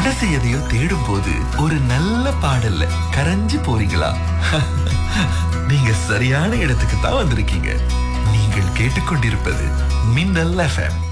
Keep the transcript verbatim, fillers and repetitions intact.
அடுத்து எதையோ தேடும் போது ஒரு நல்ல பாடல்ல கரைஞ்சு போறீங்களா? நீங்க சரியான இடத்துக்கு தான் வந்திருக்கீங்க. நீங்கள் கேட்டுக்கொண்டிருப்பது மின்னல் எஃப்எம்.